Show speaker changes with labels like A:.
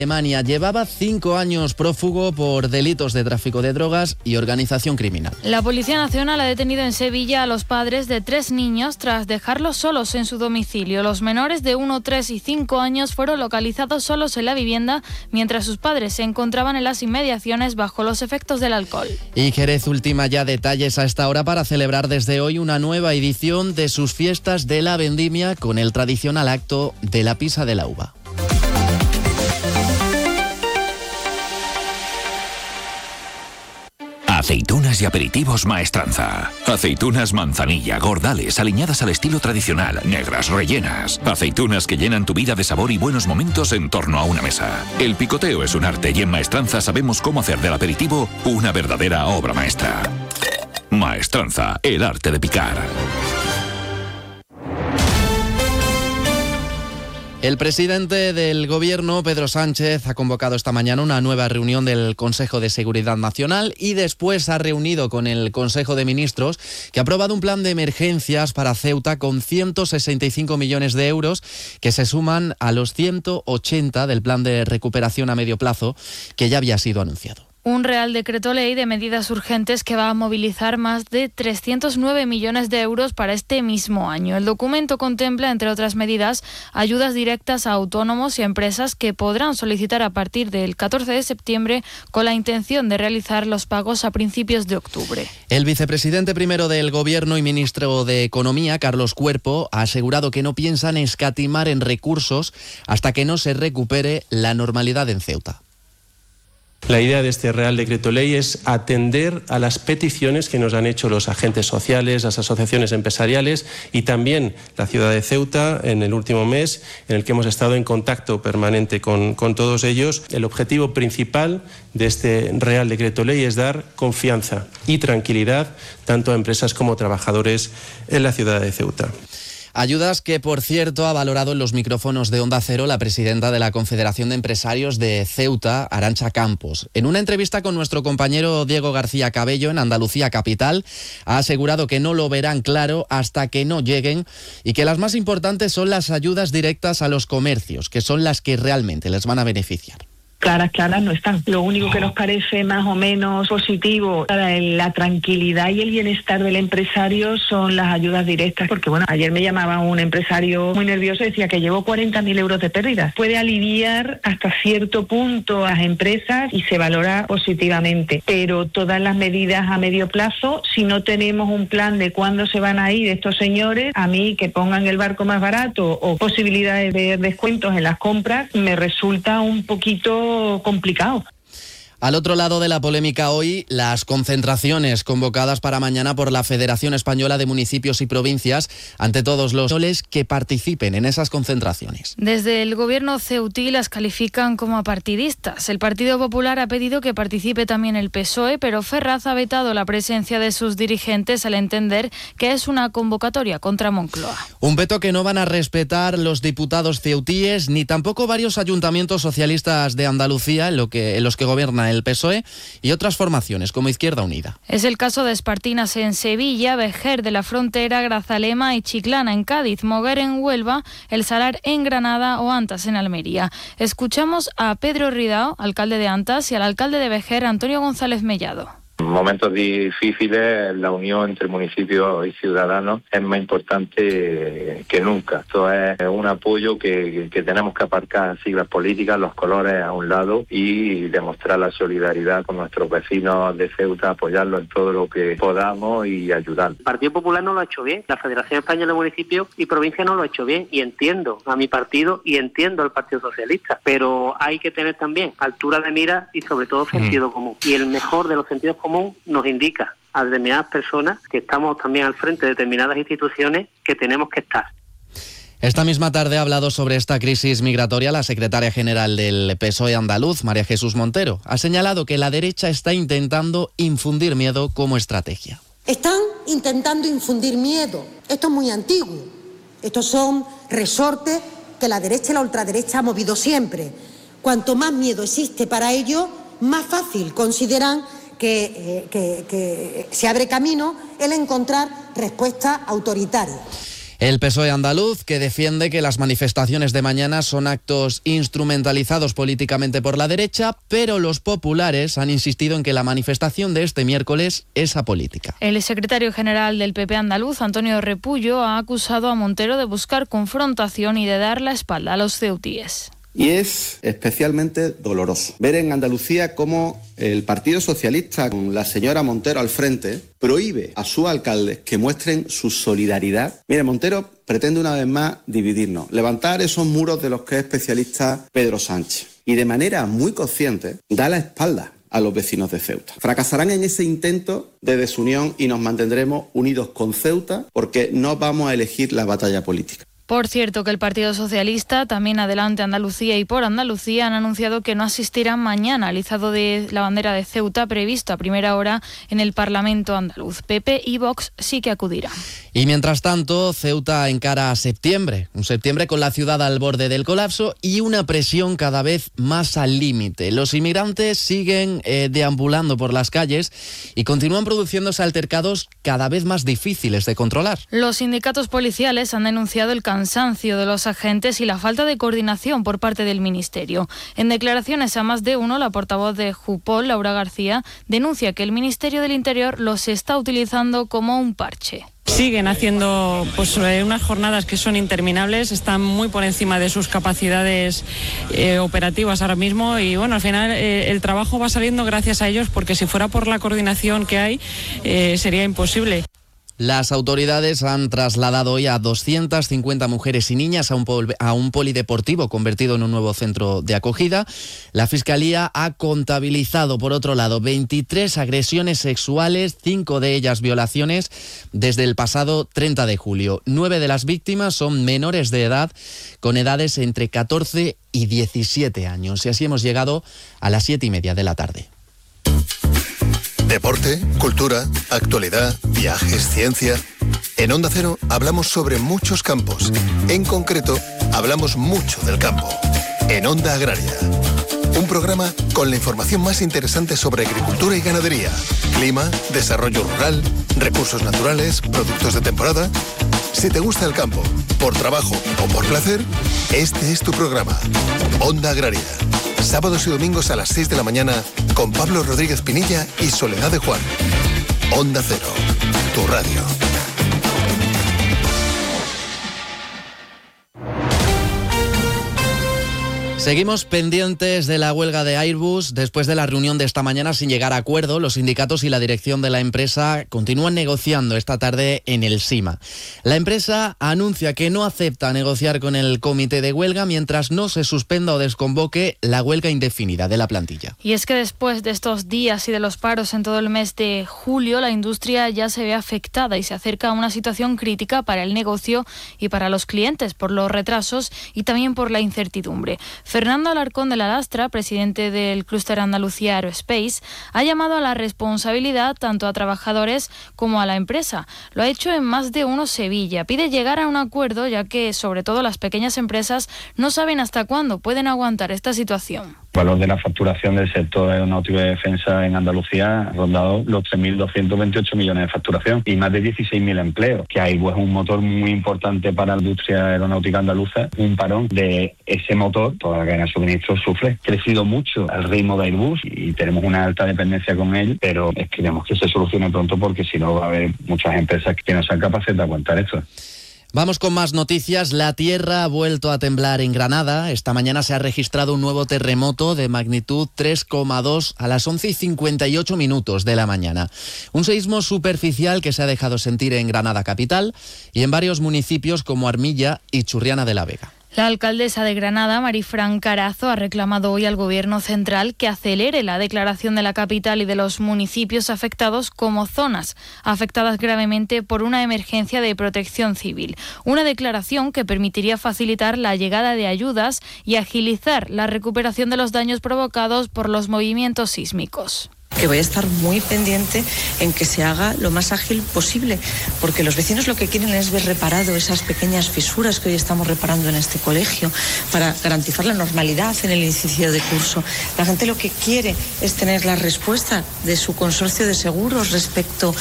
A: Alemania llevaba 5 años prófugo por delitos de tráfico de drogas y organización criminal.
B: La Policía Nacional ha detenido en Sevilla a los padres de 3 niños tras dejarlos solos en su domicilio. Los menores de 1, 3 y 5 años fueron localizados solos en la vivienda mientras sus padres se encontraban en las inmediaciones bajo los efectos del alcohol.
A: Y Jerez ultima ya detalles a esta hora para celebrar desde hoy una nueva edición de sus fiestas de la vendimia con el tradicional acto de la pisa de la uva.
C: Aceitunas y aperitivos Maestranza. Aceitunas manzanilla, gordales, aliñadas al estilo tradicional, negras, rellenas. Aceitunas que llenan tu vida de sabor y buenos momentos en torno a una mesa. El picoteo es un arte y en Maestranza sabemos cómo hacer del aperitivo una verdadera obra maestra. Maestranza, el arte de picar.
A: El presidente del Gobierno, Pedro Sánchez, ha convocado esta mañana una nueva reunión del Consejo de Seguridad Nacional y después ha reunido con el Consejo de Ministros, que ha aprobado un plan de emergencias para Ceuta con 165 millones de euros que se suman a los 180 del plan de recuperación a medio plazo que ya había sido anunciado.
B: Un Real Decreto Ley de medidas urgentes que va a movilizar más de 309 millones de euros para este mismo año. El documento contempla, entre otras medidas, ayudas directas a autónomos y empresas que podrán solicitar a partir del 14 de septiembre con la intención de realizar los pagos a principios de octubre.
A: El vicepresidente primero del Gobierno y ministro de Economía, Carlos Cuerpo, ha asegurado que no piensan escatimar en recursos hasta que no se recupere la normalidad en Ceuta.
D: La idea de este Real Decreto Ley es atender a las peticiones que nos han hecho los agentes sociales, las asociaciones empresariales y también la ciudad de Ceuta en el último mes, en el que hemos estado en contacto permanente con todos ellos. El objetivo principal de este Real Decreto Ley es dar confianza y tranquilidad tanto a empresas como a trabajadores en la ciudad de Ceuta.
A: Ayudas que, por cierto, ha valorado en los micrófonos de Onda Cero la presidenta de la Confederación de Empresarios de Ceuta, Arantxa Campos. En una entrevista con nuestro compañero Diego García Cabello en Andalucía Capital, ha asegurado que no lo verán claro hasta que no lleguen y que las más importantes son las ayudas directas a los comercios, que son las que realmente les van a beneficiar.
E: Claras no están. Lo único que nos parece más o menos positivo para la tranquilidad y el bienestar del empresario son las ayudas directas, porque bueno, ayer me llamaba un empresario muy nervioso y decía que llevo 40.000 euros de pérdidas. Puede aliviar hasta cierto punto a las empresas y se valora positivamente, pero todas las medidas a medio plazo, si no tenemos un plan de cuándo se van a ir estos señores, a mí que pongan el barco más barato o posibilidades de descuentos en las compras, me resulta un poquito complicado.
A: Al otro lado de la polémica hoy, las concentraciones convocadas para mañana por la Federación Española de Municipios y Provincias ante todos los soles que participen en esas concentraciones.
B: Desde el gobierno ceutí las califican como apartidistas. El Partido Popular ha pedido que participe también el PSOE, pero Ferraz ha vetado la presencia de sus dirigentes al entender que es una convocatoria contra Moncloa.
A: Un veto que no van a respetar los diputados ceutíes ni tampoco varios ayuntamientos socialistas de Andalucía en los que gobierna el PSOE y otras formaciones como Izquierda Unida.
B: Es el caso de Espartinas en Sevilla, Vejer de la Frontera, Grazalema y Chiclana en Cádiz, Moguer en Huelva, El Salar en Granada o Antas en Almería. Escuchamos a Pedro Ridao, alcalde de Antas, y al alcalde de Vejer, Antonio González Mellado.
F: En momentos difíciles, la unión entre municipios y ciudadanos es más importante que nunca. Esto es un apoyo que tenemos que aparcar siglas políticas, los colores a un lado y demostrar la solidaridad con nuestros vecinos de Ceuta, apoyarlos en todo lo que podamos y ayudar.
G: El Partido Popular no lo ha hecho bien, la Federación Española de Municipios y Provincias no lo ha hecho bien, y entiendo a mi partido y entiendo al Partido Socialista, pero hay que tener también altura de mira y sobre todo sentido común. Y el mejor de los sentidos comunes nos indica a determinadas personas que estamos también al frente de determinadas instituciones que tenemos que estar.
A: Esta misma tarde ha hablado sobre esta crisis migratoria la secretaria general del PSOE andaluz, María Jesús Montero. Ha señalado que la derecha está intentando infundir miedo como estrategia.
H: Están intentando infundir miedo. Esto es muy antiguo. Estos son resortes que la derecha y la ultraderecha ha movido siempre. Cuanto más miedo existe para ellos, más fácil consideran que se abre camino el encontrar respuestas autoritarias.
A: El PSOE andaluz, que defiende que las manifestaciones de mañana son actos instrumentalizados políticamente por la derecha, pero los populares han insistido en que la manifestación de este miércoles es apolítica.
B: El secretario general del PP andaluz, Antonio Repullo, ha acusado a Montero de buscar confrontación y de dar la espalda a los ceutíes.
I: Y es especialmente doloroso ver en Andalucía cómo el Partido Socialista, con la señora Montero al frente, prohíbe a sus alcaldes que muestren su solidaridad. Mire, Montero pretende una vez más dividirnos, levantar esos muros de los que es especialista Pedro Sánchez. Y de manera muy consciente da la espalda a los vecinos de Ceuta. Fracasarán en ese intento de desunión y nos mantendremos unidos con Ceuta porque no vamos a elegir la batalla política.
B: Por cierto, que el Partido Socialista, también Adelante Andalucía y Por Andalucía, han anunciado que no asistirán mañana al izado de la bandera de Ceuta previsto a primera hora en el Parlamento andaluz. PP y Vox sí que acudirán.
A: Y mientras tanto, Ceuta encara a septiembre, un septiembre con la ciudad al borde del colapso y una presión cada vez más al límite. Los inmigrantes siguen deambulando por las calles y continúan produciéndose altercados cada vez más difíciles de controlar.
B: Los sindicatos policiales han denunciado el cansancio de los agentes y la falta de coordinación por parte del Ministerio. En declaraciones a Más de Uno, la portavoz de Jupol, Laura García, denuncia que el Ministerio del Interior los está utilizando como un parche.
J: Siguen haciendo unas jornadas que son interminables, están muy por encima de sus capacidades operativas ahora mismo y bueno, al final el trabajo va saliendo gracias a ellos porque si fuera por la coordinación que hay sería imposible.
A: Las autoridades han trasladado hoy a 250 mujeres y niñas a un polideportivo convertido en un nuevo centro de acogida. La Fiscalía ha contabilizado, por otro lado, 23 agresiones sexuales, 5 de ellas violaciones, desde el pasado 30 de julio. 9 de las víctimas son menores de edad, con edades entre 14 y 17 años. Y así hemos llegado a las 7:30 de la tarde.
K: Deporte, cultura, actualidad, viajes, ciencia. En Onda Cero hablamos sobre muchos campos. En concreto, hablamos mucho del campo. En Onda Agraria. Un programa con la información más interesante sobre agricultura y ganadería, clima, desarrollo rural, recursos naturales, productos de temporada. Si te gusta el campo, por trabajo o por placer, este es tu programa. Onda Agraria. Sábados y domingos a las 6 de la mañana con Pablo Rodríguez Pinilla y Soledad de Juan. Onda Cero, tu radio.
A: Seguimos pendientes de la huelga de Airbus. Después de la reunión de esta mañana sin llegar a acuerdo, los sindicatos y la dirección de la empresa continúan negociando esta tarde en el SIMA. La empresa anuncia que no acepta negociar con el comité de huelga mientras no se suspenda o desconvoque la huelga indefinida de la plantilla.
B: Y es que después de estos días y de los paros en todo el mes de julio, la industria ya se ve afectada y se acerca a una situación crítica para el negocio y para los clientes por los retrasos y también por la incertidumbre. Fernando Alarcón de la Lastra, presidente del clúster Andalucía Aerospace, ha llamado a la responsabilidad tanto a trabajadores como a la empresa. Lo ha hecho en Más de Uno Sevilla. Pide llegar a un acuerdo, ya que sobre todo las pequeñas empresas no saben hasta cuándo pueden aguantar esta situación.
L: El valor de la facturación del sector aeronáutico y de defensa en Andalucía ha rondado los 3.228 millones de facturación y más de 16.000 empleos, que Airbus es un motor muy importante para la industria aeronáutica andaluza. Un parón de ese motor, toda la cadena de suministro sufre. Ha crecido mucho el ritmo de Airbus y tenemos una alta dependencia con él, pero queremos que se solucione pronto porque si no va a haber muchas empresas que no sean capaces de aguantar esto.
A: Vamos con más noticias. La tierra ha vuelto a temblar en Granada. Esta mañana se ha registrado un nuevo terremoto de magnitud 3,2 a las 11:58 de la mañana. Un seísmo superficial que se ha dejado sentir en Granada capital y en varios municipios como Armilla y Churriana de la Vega.
B: La alcaldesa de Granada, Marifran Carazo, ha reclamado hoy al Gobierno central que acelere la declaración de la capital y de los municipios afectados como zonas afectadas gravemente por una emergencia de protección civil. Una declaración que permitiría facilitar la llegada de ayudas y agilizar la recuperación de los daños provocados por los movimientos sísmicos.
M: Que voy a estar muy pendiente en que se haga lo más ágil posible, porque los vecinos lo que quieren es ver reparado esas pequeñas fisuras que hoy estamos reparando en este colegio para garantizar la normalidad en el inicio de curso. La gente lo que quiere es tener la respuesta de su consorcio de seguros respecto